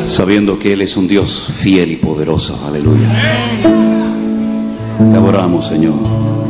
sabiendo que Él es un Dios fiel y poderoso. Aleluya. Te adoramos, Señor.